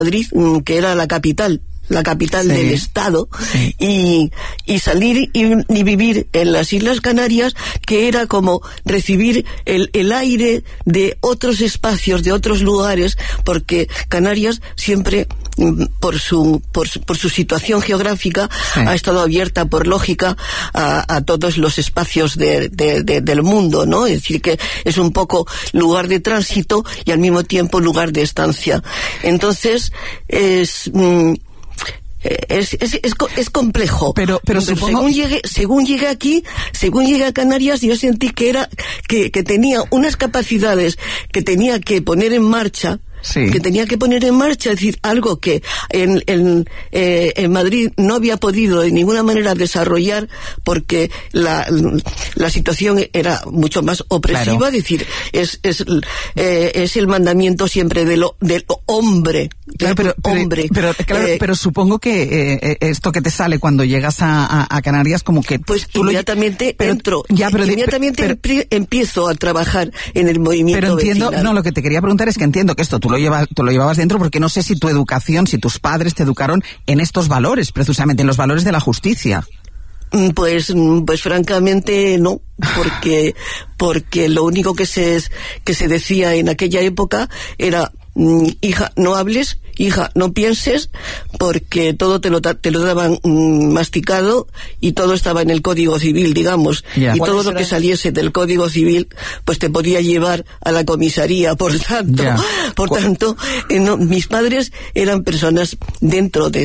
Madrid, que era la capital del Estado, y salir y vivir en las Islas Canarias, que era como recibir el aire de otros espacios, de otros lugares, porque Canarias siempre, por su situación geográfica, ha estado abierta por lógica a todos los espacios del mundo, ¿no? Es decir, que es un poco lugar de tránsito y al mismo tiempo lugar de estancia. Entonces, es complejo, pero supongo... según llegué a Canarias, yo sentí que tenía unas capacidades que tenía que poner en marcha. Sí. Que tenía que poner en marcha, es decir, algo que en Madrid no había podido de ninguna manera desarrollar, porque la situación era mucho más opresiva. Claro. Es decir, es el mandamiento siempre del hombre. Claro, pero supongo que esto que te sale cuando llegas a Canarias, como que pues inmediatamente empiezo a trabajar en el movimiento. Pero entiendo, vecinal. No, lo que te quería preguntar es que entiendo que esto tú lo llevabas dentro, porque no sé si tu educación, si tus padres te educaron en estos valores, precisamente en los valores de la justicia. Pues francamente no, porque lo único que se decía en aquella época era: hija, no hables, hija, no pienses, porque todo te lo daban masticado, y todo estaba en el Código Civil, digamos, y todo lo que saliese del Código Civil pues te podía llevar a la comisaría. Por tanto, mis padres eran personas dentro de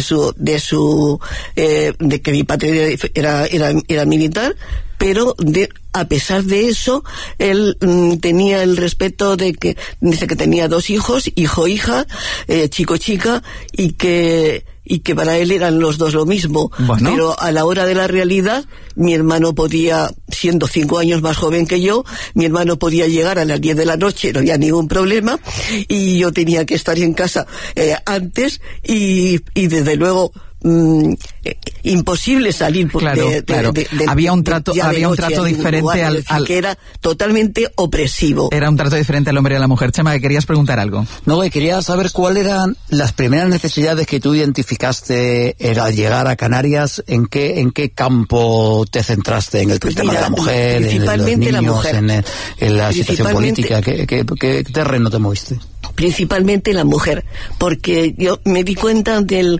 que mi padre era militar, pero a pesar de eso, él tenía el respeto dice que tenía 2 hijos, hijo-hija, chico-chica, y que para él eran los dos lo mismo. Bueno. Pero a la hora de la realidad, mi hermano podía, siendo 5 años más joven que yo, mi hermano podía llegar a las 10 de la noche, no había ningún problema, y yo tenía que estar en casa antes, y desde luego imposible salir claro. Había un trato diferente al que era totalmente opresivo. Era un trato diferente al hombre y a la mujer. Chema, ¿que querías preguntar algo? No, quería saber cuáles eran las primeras necesidades que tú identificaste al llegar a Canarias. ¿En qué campo te centraste? ¿En el tema de la mujer, principalmente en los niños, la mujer, en la situación política? ¿Qué terreno te moviste? Principalmente la mujer, porque yo me di cuenta del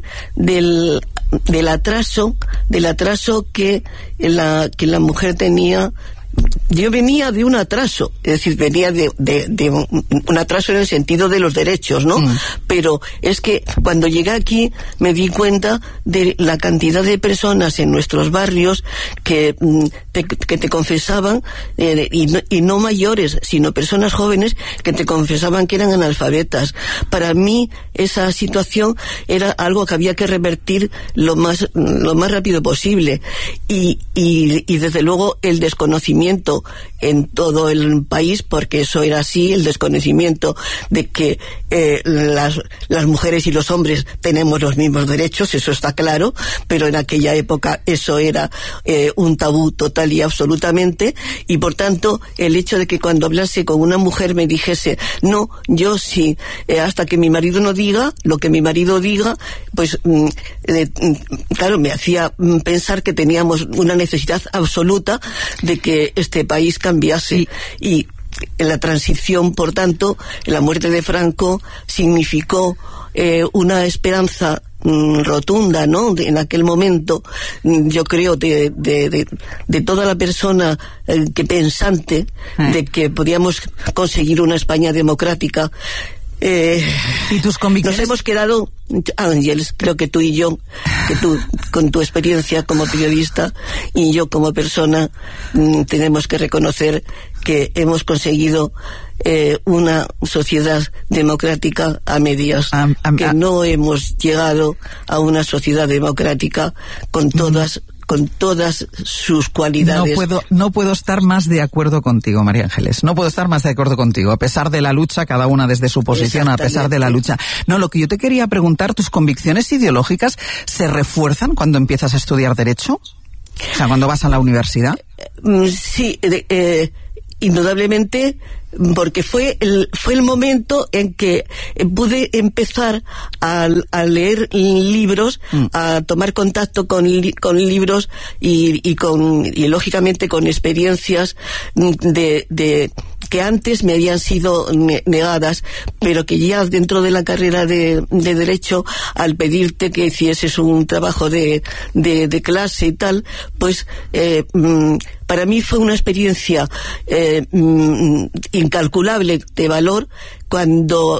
atraso que la mujer tenía. Yo venía de un atraso, es decir, venía de un atraso en el sentido de los derechos, ¿no? Pero es que cuando llegué aquí me di cuenta de la cantidad de personas en nuestros barrios que te confesaban, y no mayores, sino personas jóvenes que te confesaban que eran analfabetas. Para mí esa situación era algo que había que revertir lo más rápido posible, y desde luego el desconocimiento en todo el país, porque eso era así, el desconocimiento de que las mujeres y los hombres tenemos los mismos derechos, eso está claro, pero en aquella época eso era un tabú total y absolutamente, y por tanto el hecho de que cuando hablase con una mujer me dijese: no, yo sí, hasta que mi marido no diga lo que mi marido diga, pues claro, me hacía pensar que teníamos una necesidad absoluta de que este país cambiase. Y en la transición, por tanto, la muerte de Franco significó una esperanza rotunda, ¿no? En aquel momento, yo creo, de toda la persona que pensante, de que podíamos conseguir una España democrática. ¿Y tus convicciones? Nos hemos quedado, Ángeles, creo que tú y yo, que tú con tu experiencia como periodista y yo como persona, tenemos que reconocer que hemos conseguido una sociedad democrática a medias, que no hemos llegado a una sociedad democrática con todas sus cualidades. No puedo estar más de acuerdo contigo, María Ángeles. No puedo estar más de acuerdo contigo. A pesar de la lucha, cada una desde su posición, a pesar de la lucha. No, lo que yo te quería preguntar, ¿tus convicciones ideológicas se refuerzan cuando empiezas a estudiar Derecho? O sea, cuando vas a la universidad. Sí, indudablemente, porque fue el momento en que pude empezar a leer libros, a tomar contacto con libros y lógicamente con experiencias de que antes me habían sido negadas, pero que ya dentro de la carrera de Derecho, al pedirte que hicieses un trabajo de clase y tal, pues para mí fue una experiencia incalculable de valor cuando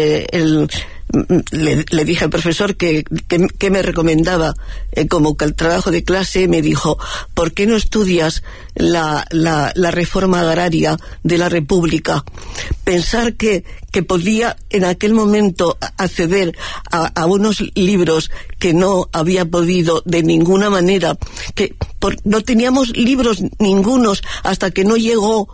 le dije al profesor que me recomendaba como trabajo de clase. Me dijo: ¿por qué no estudias la reforma agraria de la República? Pensar que podía en aquel momento acceder a unos libros que no había podido de ninguna manera, no teníamos libros ningunos hasta que no llegó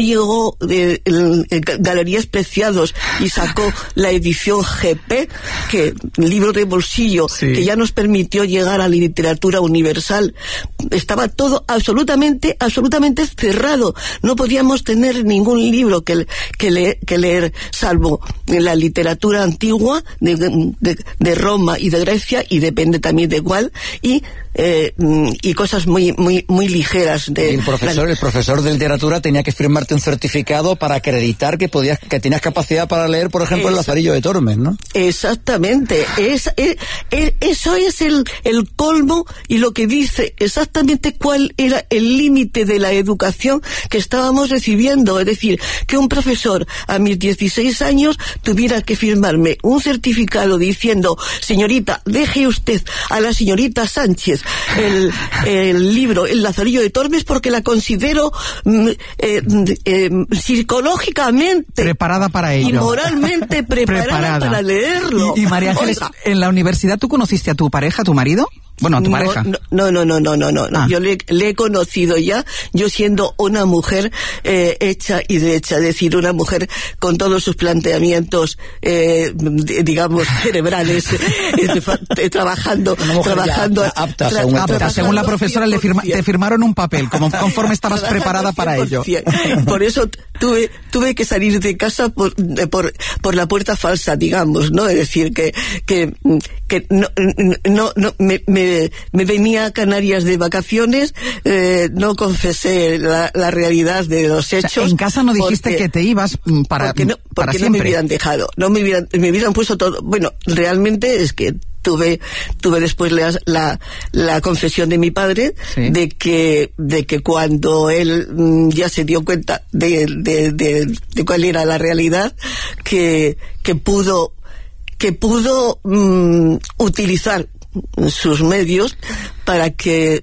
Galerías Preciados y sacó la edición GP, que libro de bolsillo, sí, que ya nos permitió llegar a la literatura universal. Estaba todo absolutamente cerrado, no podíamos tener ningún libro que leer, salvo la literatura antigua de Roma y de Grecia, y depende también de cuál, y cosas muy ligeras. El profesor de literatura tenía que firmarte un certificado para acreditar que tenías capacidad para leer, por ejemplo, el Lazarillo de Tormes, ¿no? Exactamente. Eso es el colmo, y lo que dice exactamente cuál era el límite de la educación que estábamos recibiendo. Es decir, que un profesor a mis 16 años tuviera que firmarme un certificado diciendo: señorita, deje usted a la señorita Sánchez el libro El Lazarillo de Tormes porque la considero psicológicamente preparada para ello y moralmente preparada para leerlo. Y María Ángeles, ¿en la universidad tú conociste a tu pareja, a tu marido? Bueno, a tu pareja. No. Yo le he conocido ya, yo siendo una mujer hecha y derecha, es decir, una mujer con todos sus planteamientos, digamos, cerebrales, trabajando apta. Según la profesora, te firmaron un papel, conforme estabas preparada para ello. Por eso tuve que salir de casa por la puerta falsa, digamos, ¿no? Es decir, que no me venía a Canarias de vacaciones, no confesé la realidad de los hechos. O sea, en casa no dijiste que te ibas para siempre. Porque no me hubieran dejado, me hubieran puesto todo. Bueno, realmente es que tuve después la confesión de mi padre, sí, de que cuando él ya se dio cuenta de cuál era la realidad, que pudo utilizar sus medios para que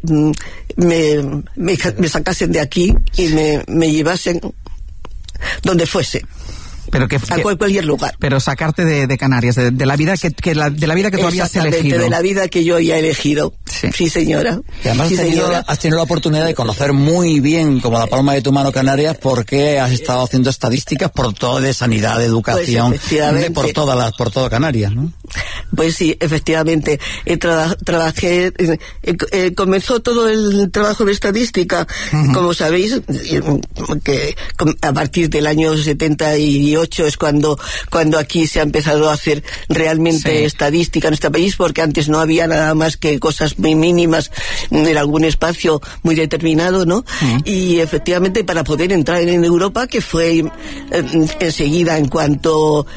me sacasen de aquí y me llevasen donde fuese. Pero a cualquier lugar. Pero sacarte de Canarias, de la vida de la vida que tú habías elegido. De la vida que yo había elegido. Sí, señora. Y además has tenido la oportunidad de conocer muy bien, como la palma de tu mano, Canarias, porque has estado haciendo estadísticas por todo, de sanidad, de educación, pues por toda Canarias, ¿no? Pues sí, efectivamente. Trabajé, comenzó todo el trabajo de estadística, como sabéis, que a partir del año 78 es cuando aquí se ha empezado a hacer realmente estadística en este país, porque antes no había nada más que cosas muy mínimas en algún espacio muy determinado, ¿no? Y efectivamente, para poder entrar en Europa, que fue enseguida en cuanto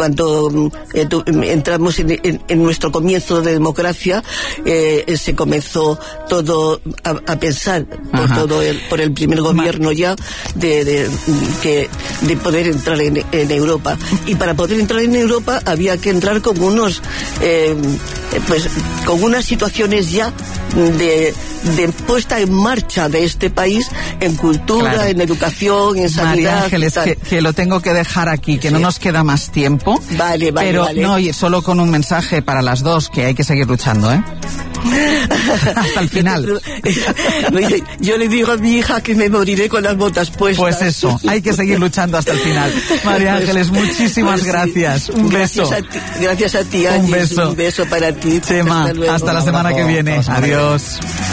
entramos en nuestro comienzo de democracia, se comenzó todo a pensar por el primer gobierno ya de poder entrar en Europa. Y para poder entrar en Europa había que entrar con con unas situaciones ya de puesta en marcha de este país en cultura, claro, en educación, en sanidad. María Ángeles, que lo tengo que dejar aquí, que no nos queda más tiempo. Vale. Pero no, y solo con un mensaje para las dos, que hay que seguir luchando, hasta el final. Yo le digo a mi hija que me moriré con las botas puestas. Pues eso, hay que seguir luchando hasta el final. María Ángeles, muchísimas gracias. Un beso. Gracias a ti, un beso. Un beso para ti. Chema, hasta la semana que viene. Adiós.